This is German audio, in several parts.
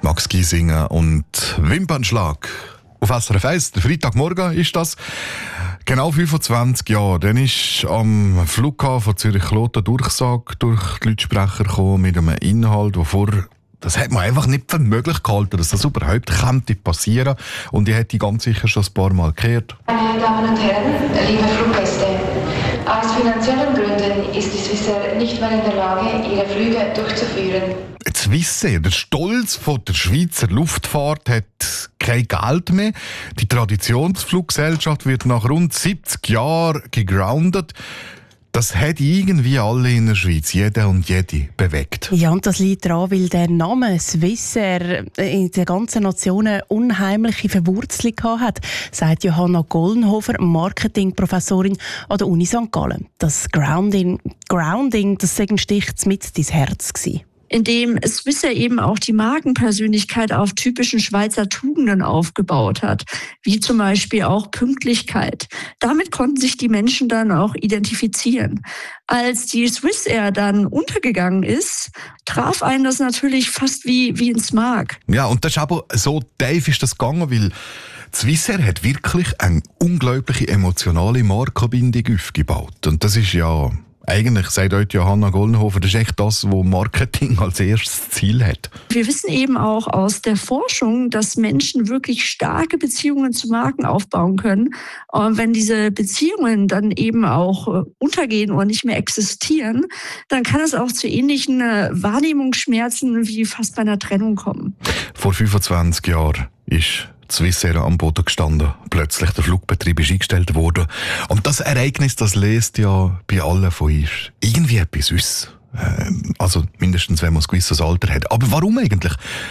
Max Giesinger und Wimpernschlag. Auf SRF 1, der Freitagmorgen ist das. Genau 25 Jahre. Dann ist am Flughafen Zürich-Kloten Durchsage durch die Lautsprecher gekommen mit einem Inhalt, das hat man einfach nicht für möglich gehalten, dass das überhaupt passieren könnte. Und ich hätte ganz sicher schon ein paar Mal gehört. Meine Damen und Herren, liebe Fluggäste, aus finanziellen Gründen ist die Swissair nicht mehr in der Lage, ihre Flüge durchzuführen. Die Swissair, der Stolz von der Schweizer Luftfahrt, hat kein Geld mehr. Die Traditionsfluggesellschaft wird nach rund 70 Jahren gegroundet. Das hat irgendwie alle in der Schweiz, jeder und jede, bewegt. Ja, und das liegt daran, weil der Name Swissair in der ganzen Nation eine unheimliche Verwurzelung hat, sagt Johanna Gollenhofer, Marketingprofessorin an der Uni St. Gallen. Das Grounding, das sei ein Stich mit ins Herz gewesen. Indem Swissair eben auch die Markenpersönlichkeit auf typischen Schweizer Tugenden aufgebaut hat, wie zum Beispiel auch Pünktlichkeit. Damit konnten sich die Menschen dann auch identifizieren. Als die Swissair dann untergegangen ist, traf einen das natürlich fast wie ins Mark. Ja, und das ist aber so tief ist das gegangen, weil Swissair hat wirklich eine unglaubliche emotionale Markenbindung aufgebaut. Und das ist ja... Eigentlich sagt heute Johanna Gollenhofer, das ist echt das, was Marketing als erstes Ziel hat. Wir wissen eben auch aus der Forschung, dass Menschen wirklich starke Beziehungen zu Marken aufbauen können. Und wenn diese Beziehungen dann eben auch untergehen oder nicht mehr existieren, dann kann es auch zu ähnlichen Wahrnehmungsschmerzen wie fast bei einer Trennung kommen. Vor 25 Jahren ist Swissair am Boden gestanden. Plötzlich der Flugbetrieb ist eingestellt worden. Und das Ereignis, das löst ja bei allen von uns irgendwie etwas aus. Also mindestens, wenn man ein gewisses Alter hat. Aber warum eigentlich?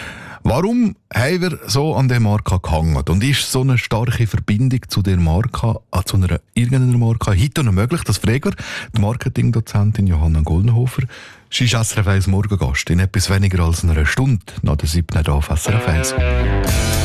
Warum haben wir so an der Marke gehangen? Und ist so eine starke Verbindung zu der Marke, zu einer irgendeiner Marke, heute noch möglich? Das fragen wir die Marketingdozentin Johanna Gollenhofer. Sie ist SRF 1 Morgengast in etwas weniger als einer Stunde nach der 7. auf SRF 1.